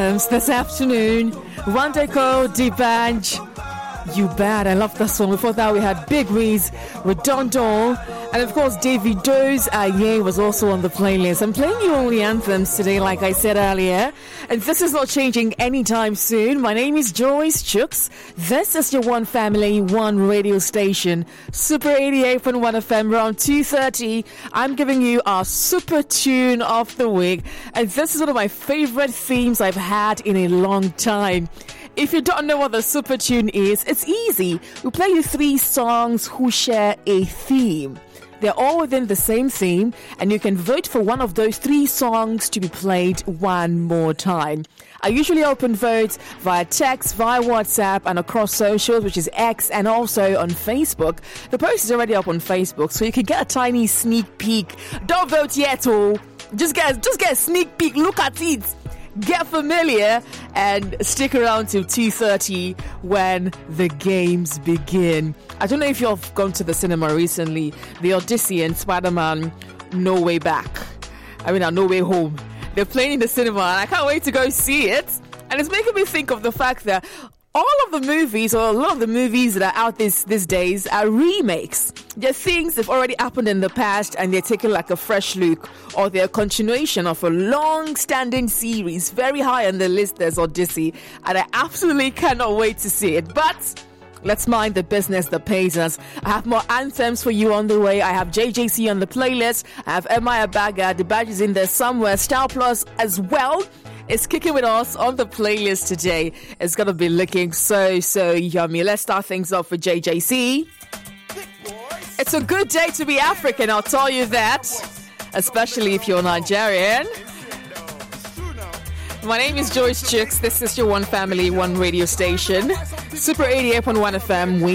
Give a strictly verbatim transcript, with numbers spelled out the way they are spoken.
This afternoon, Wandeko, D'banj, You Bad. I love this one. Before that, we had Big Wiz, Redondo, and of course, Davido's Aye was also on the playlist. I'm playing you only anthems today, like I said earlier, and this is not changing anytime soon. My name is Joyce Chooks. This is your One Family, One radio station, Super eighty-eight point one F M. Around two thirty, I'm giving you our super tune of the week, and this is one of my favorite themes I've had in a long time. If you don't know what the super tune is, it's easy. We play you three songs who share a theme. They're all within the same theme, and you can vote for one of those three songs to be played one more time. I usually open votes via text, via WhatsApp, and across socials, which is X, and also on Facebook. The post is already up on Facebook, so you can get a tiny sneak peek. Don't vote yet, oh! Just get, just get a sneak peek. Look at it. Get familiar and stick around till two thirty when the games begin. I don't know if you've gone to the cinema recently. The Odyssey and Spider-Man No Way Back. I mean, uh, No Way Home. They're playing in the cinema and I can't wait to go see it. And it's making me think of the fact that all of the movies, or a lot of the movies that are out this these days, are remakes. They're things that have already happened in the past and they're taking like a fresh look, or they're a continuation of a long-standing series. Very high on the list, there's Odyssey, and I absolutely cannot wait to see it. But let's mind the business that pays us. I have more anthems for you on the way. I have J J C on the playlist. I have Emma Abaga. The badge is in there somewhere. Star Plus as well is kicking with us on the playlist today. It's going to be looking so, so yummy. Let's start things off with J J C. It's a good day to be African, I'll tell you that. Especially if you're Nigerian. My name is Joyce Chooks. This is your One Family, One radio station. Super eighty-eight point one F M.